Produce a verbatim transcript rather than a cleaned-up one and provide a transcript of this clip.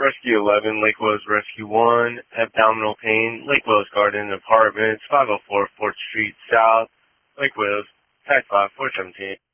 Rescue eleven, Lake Willows Rescue one, abdominal pain, Lake Willows Garden Apartments, five oh four fourth Street South, Lake Willows, Tag five four seventeen.